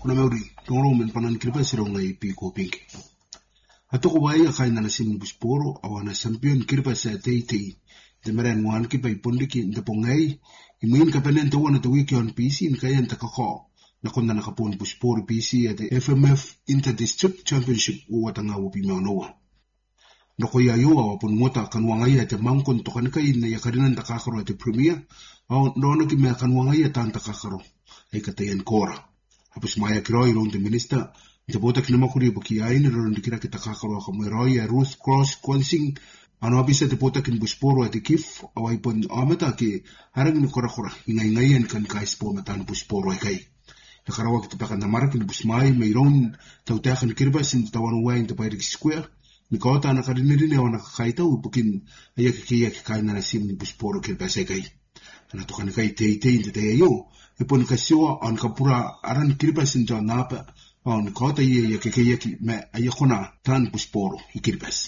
kuna meuri tongro men panan kirpa sirong ngai pi ko pink atoko wai ka ina na sim busporo awana champion kirpa sa tei de meren wan ki pai pondiki de pongai imin ka penen to wana to wiki on PC in kayan ta ko na konna nakapon busporo PC at the FMF Inter-District Championship o watanga wo pi noa no ko ya yo apon mota kanwanga ya te mangkon to kan kai na ya karinan ta kakaro te premier au no ki me kanwanga ya tan ta kakaro ai ka tayen kora apos maya kiroi ron de minister te bota ki na makuri buki ai na ron dikira ki ta kakaro ka mo roi ya Ruth Cross Quansing ano abisa te bota kin busporo at kif au ai pon amata ki harang ni kora ingai kan kai spo matan busporo ai kai nakarawa ki te pakan na marakin busmai may ron tautakan kirba sin tawan wain te pairik square ni kota na karinirine o nakakaita upukin ayaki kaina na sim ni busporo kirba sa kai ana to kan kai tei te yo ipon kasiwa on kapura aran kirba sin jo napa on kota yaki me ayakona tan busporo ikirbas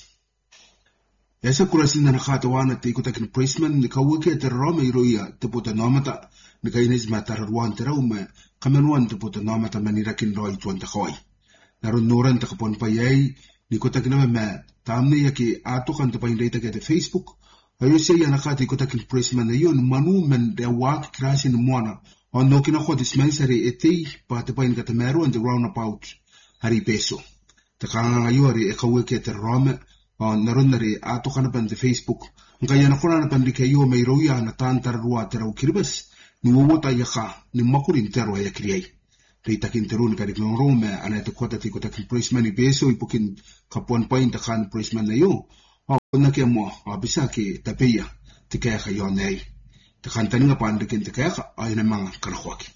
esa kurasin na nakata wana te ikotakin pressman ni kawake te roma iroia te puta nomata ni kainis matarruan te raume kamenuan te puta nomata manirakin roi tuan ta khoi naron noran ta kapon payai ni kotakin me tamne yaki atokan te pain data ke Facebook ayo se ya nakata ikotakin pressman yon manu men de wak krasin mona on no kina khot dispensary etei pa te pain kata meru and the roundabout hari peso ta kanga yori e kawake te roma on naronari ato kana pan de Facebook ngaya na kona pan dike yo mai roya na tantar ruwa tera ukirbas ni wota ya kha ni makurin tero ya kriai rei takin terun ka dik no rome ana te kota ti kota pressman ipeso ipukin kapon point ta kan pressman na yo o na ke mo abisa ke tapeya te ka ya yo nei te kan taninga pan dikin te ka ay na mga karkhwaki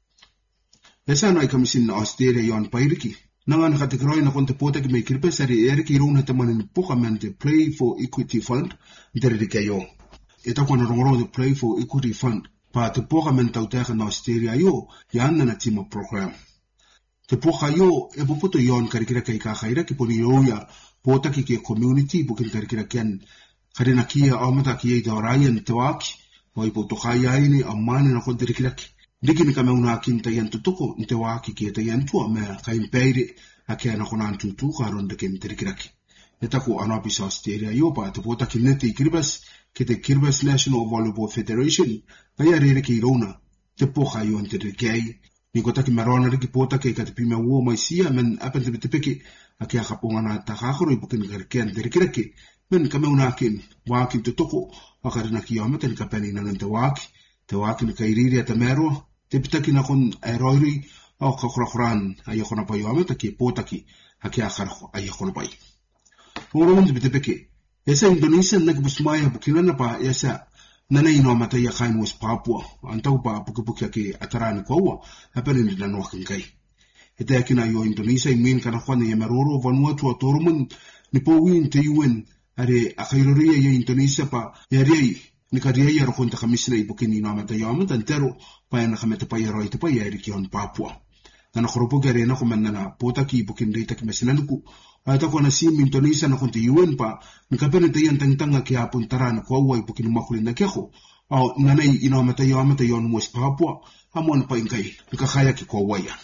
esa no ay kamisin na Australia yon pairiki nangan kategory na konte pota ki may kirpa sari ki runa tamanin pokamente Play for Equity Fund ndere kayo ita ko na rongro de Play for Equity Fund pa te pokamente utaka na Australia yo yan na team program te poka yo e puputo yon karikira kai ka khaira ki poli yo ya pota ki ke community bukin karikira ken karina kia amata ki da Ryan tawaki oi puto khaya ini amane na konte kiraki Diki kama una kinta yan tutuko nte waki ki ta yan tua me ka impeire ake na kona tutu ka ronde ke mterikiraki eta ko ana bisa Australia yo pa te pota ki nete kirbas ki te Kirbas National Volleyball Federation pa ya rere ki rona te poka yo nterikei ni kota ki marona ki pota ke ka te pima wo mai sia men apen te peke ake a kaponga na ta khakoro ipukin karken nterikiraki men kama una kin waki tutuko akarina ki amata ni kapani na nte waki te waki ni kairiri ata mero te pitaki na kon aeroi au kakhrakhran ayakona pai amata ki potaki haki akharkho ayakona pai ngorong te piteke esa Indonesia nak busmaya bukilana pa esa nana ino mata ya khain was Papua antau pa puki ki ataran ko hapen ni dan wakin kai ete akina yo Indonesia min kana khwana ya maroro Vanuatu tormun ni powin te UN are akhiroria ya Indonesia pa ya rei ni kariya ro konta kamisna ibukini no amata yama tantero pa na khameta pa yaro ite pa yari ki on Papua na khoropo gare na komanda pota ki ibukin data ki mesinanuku ata ko na sim Indonesia na konta UN pa ni kapene te yan tangtanga ki apun taran ko wa ibukin makulin na kho au nanai ino amata yama te yon mos Papua amon pa inkai ka khaya ki ko waya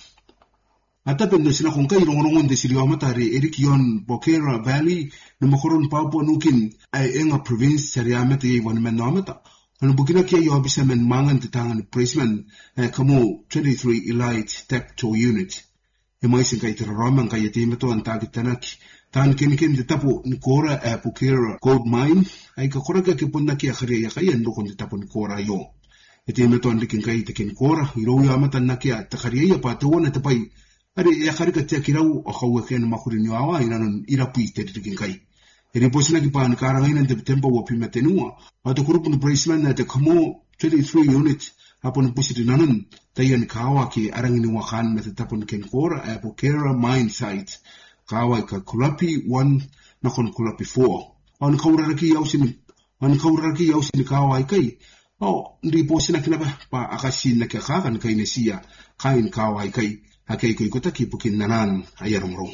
ata pende sina kong kai rongongon de silio matare Eric Yon Bokera Valley na makoron Papua nukin ay enga province sariamete ye wan menamata ano bukina kia yo bisa men mangan titangan pressman kamo 23 elite step 2 unit e mai sin kai teraman kai te meto antagi tanaki tan kinikin de tapo ni kora Bokera gold mine ay ka kora ka kipunda kia khare ya kai ndo kon tapo ni kora yo e te meto andikin kai te kin kora iro ya mata nakia takhariya pa te wona te pai Ari ya karika te kirau o khawe ken makuri ni awa ina non irapui te tikin kai. Eri posina ki pan karanga ina te tempo wa pima tenua. Ato kurupu ni Brisbane na te kamo 23 unit hapon pusiti nanon tayan kawa ki arangi ni wakan na te tapon ken kora Bokera mine site. Kawa ka Kulapi 1 na kon Kulapi 4. An kauraraki yausini kawa kai. Ndi posina kinaba pa akasin na kakakan kai nesia kain kawa kai. Hakai ko ikota ki pukin nanan ayarong.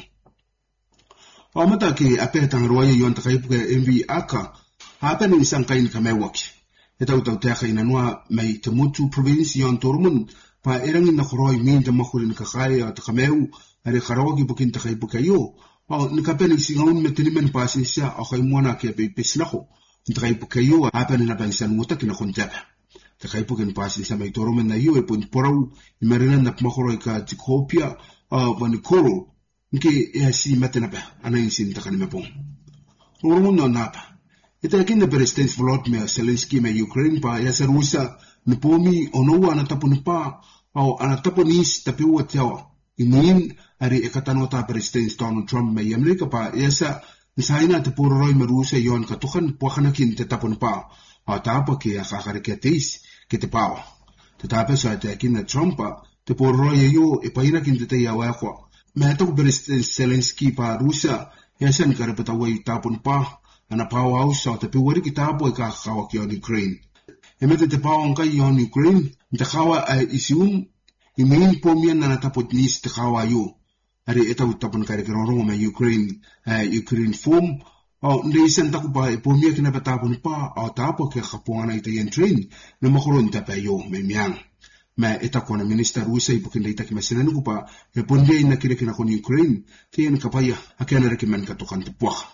Amata ki apetang ruaya yon takai puke MV aka hapen isang kain kamewak. Itaw taw ta kain anwa may temutu province yon tormun pa erang na koroi min ta makulin ka kaya ta kameu are karawa bukin ta kai bukayo ni kapeni singaun metinimen pasisya o kai mona ke pe peslako ta kai bukayo apan na bansan muta kina kontaba ta kai bukin pasisya mai toromen na yo e pun porau imarina na makoroi ka tikopia wani koro nke e si matena ba ana sin ta kanime pon no napa ita kinda President Volodymyr Zelensky me Ukraine pa ya serusa ni pomi onowa anatapon pa au anataponis tapi watiawa imin ari ekatanota President Donald Trump me Amerika pa yasa nisaina te pororoi merusa yon katukan puakanakin te tapon pa tapa ke akakariketis ke te pawa tetapi sa te kinda Trump pa te pororoi yo e painakin te yawa kwa me atok President Zelensky pa Rusia yasa ni karepatawai tapon pa ana pau au sa te pewari ki tapo e ka kawa ki on Ukraine. E mete te pau ankai on Ukraine, te kawa isium, i mein pomian na tapot nis te kawa yo. Are eta utapon kare kerorongo me Ukraine, Ukraine form, au nde isen taku pa e pomia kina pa tapon pa, au tapo ke kapongana ita yen train, na makoron tapa yo me miang. Me eta kona minister Rusa ipo kinda ita kima sinanuku pa, e pondia ina kire kina kon Ukraine, te yen kapaya, ake ana rekimen katokan te puaka.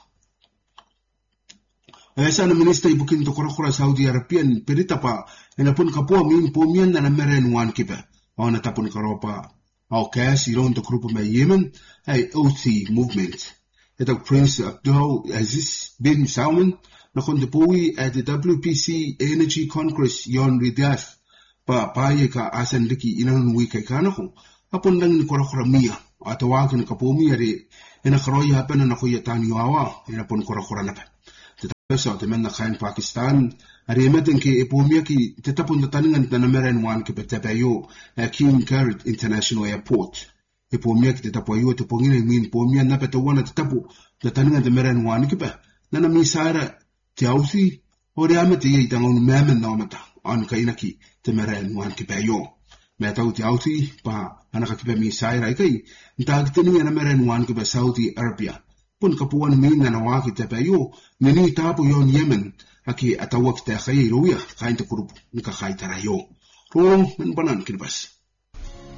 Esa na minister ibukin to kora Saudi Arabian perita pa ena pun kapua min pomian na meren wan kipa ona tapun karopa au kas iron to grupo me Yemen OT movement eta Prince Abdul Aziz bin Salman na kon depowi at the WPC Energy Congress yon Riyadh pa paye ka asan liki inan wika kanako apun lang ni kora mia atawakin kapomi ari ena karoya hapen na kuya tani wawa ena pun kora na pa so te mena kain Pakistan ari meten ke epomia ki te tapon taningan na meren wan ke petapayo King Khalid International Airport epomia ki te tapoyo te pongine min pomia na petawana te tapo taningan te meren wan ke pa na misara te ausi ore amete ye tangon memen na mata an kaina ki te meren wan ke payo me tau te ausi pa ana ka ke misara kai ntag teningan na meren wan ke pa Saudi Arabia pun kapuan min na waki te payo nini tapo yon Yemen aki atawak te khay ruya kain te kurup nika khay tarayo ro men banan kilbas